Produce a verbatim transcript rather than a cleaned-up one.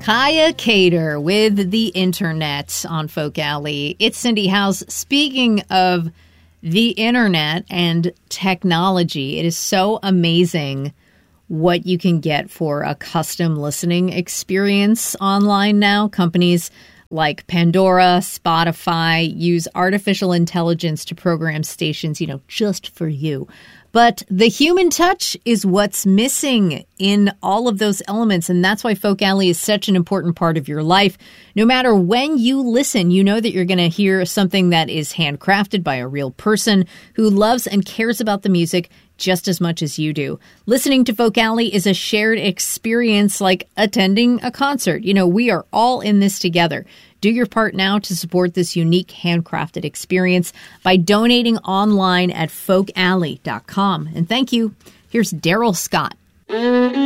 Kaya Cater with the internet on Folk Alley. It's Cindy House. Speaking of the internet and technology, it is so amazing what you can get for a custom listening experience online now. Companies like Pandora, Spotify use artificial intelligence to program stations, you know, just for you. But the human touch is what's missing in all of those elements. And that's why Folk Alley is such an important part of your life. No matter when you listen, you know that you're going to hear something that is handcrafted by a real person who loves and cares about the music just as much as you do. Listening to Folk Alley is a shared experience like attending a concert. You know, we are all in this together. Do your part now to support this unique handcrafted experience by donating online at folk alley dot com. And thank you. Here's Daryl Scott.